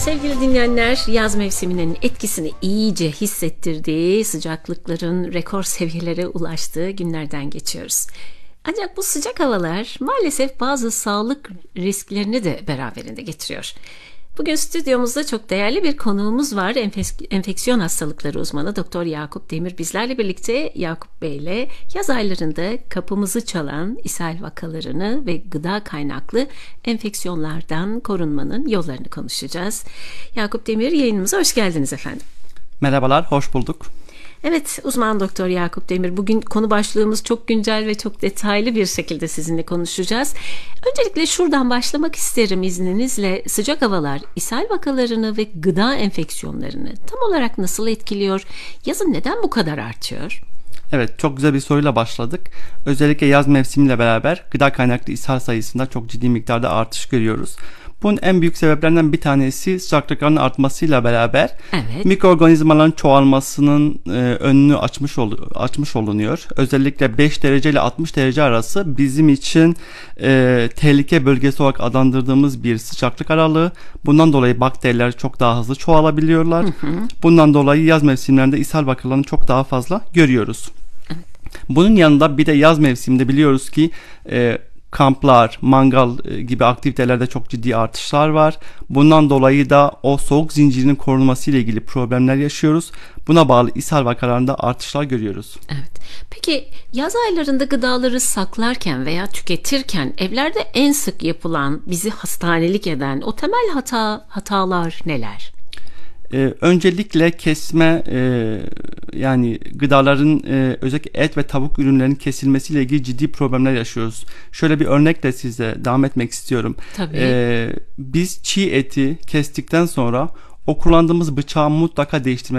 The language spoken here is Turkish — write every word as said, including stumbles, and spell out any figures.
Sevgili dinleyenler, yaz mevsiminin etkisini iyice hissettirdiği, sıcaklıkların rekor seviyelere ulaştığı günlerden geçiyoruz. Ancak bu sıcak havalar maalesef bazı sağlık risklerini de beraberinde getiriyor. Bugün stüdyomuzda çok değerli bir konuğumuz var. Enfek- enfeksiyon hastalıkları uzmanı Doktor Yakup Demir bizlerle birlikte. Yakup Bey ile yaz aylarında kapımızı çalan ishal vakalarını ve gıda kaynaklı enfeksiyonlardan korunmanın yollarını konuşacağız. Yakup Demir, yayınımıza hoş geldiniz efendim. Merhabalar, hoş bulduk. Evet, uzman doktor Yakup Demir. Bugün konu başlığımız çok güncel ve çok detaylı bir şekilde sizinle konuşacağız. Öncelikle şuradan başlamak isterim izninizle. Sıcak havalar ishal vakalarını ve gıda enfeksiyonlarını tam olarak nasıl etkiliyor? Yazın neden bu kadar artıyor? Evet, çok güzel bir soruyla başladık. Özellikle yaz mevsimiyle beraber gıda kaynaklı ishal sayısında çok ciddi miktarda artış görüyoruz. Bunun en büyük sebeplerinden bir tanesi sıcaklıkların artmasıyla beraber evet. mikroorganizmaların çoğalmasının e, önünü açmış ol, açmış olunuyor. Özellikle beş derece ile altmış derece arası bizim için e, tehlike bölgesi olarak adlandırdığımız bir sıcaklık aralığı. Bundan dolayı bakteriler çok daha hızlı çoğalabiliyorlar. Hı hı. Bundan dolayı yaz mevsimlerinde ishal vakalarını çok daha fazla görüyoruz. Evet. Bunun yanında bir de yaz mevsiminde biliyoruz ki e, kamplar, mangal gibi aktivitelerde çok ciddi artışlar var. Bundan dolayı da o soğuk zincirinin korunması ile ilgili problemler yaşıyoruz. Buna bağlı ishal vakalarında artışlar görüyoruz. Evet. Peki yaz aylarında gıdaları saklarken veya tüketirken evlerde en sık yapılan, bizi hastanelik eden o temel hata hatalar neler? Ee, öncelikle kesme e, yani gıdaların e, özellikle et ve tavuk ürünlerinin kesilmesiyle ilgili ciddi problemler yaşıyoruz. Şöyle bir örnekle size devam etmek istiyorum. Tabii. Ee, biz çiğ eti kestikten sonra o kullandığımız bıçağı mutlaka değiştirmemiz